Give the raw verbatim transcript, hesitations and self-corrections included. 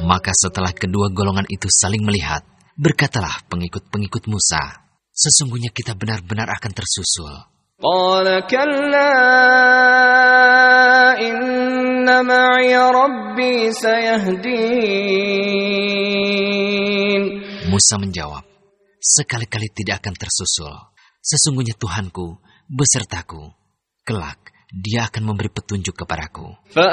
Maka setelah kedua golongan itu saling melihat, berkatalah pengikut-pengikut Musa, sesungguhnya kita benar-benar akan tersusul. Qala kalla inna ma'iya rabbi sayahdin. Musa menjawab, sekali-kali tidak akan tersusul. Sesungguhnya Tuhanku besertaku. Kelak Dia akan memberi petunjuk kepadaku. Fa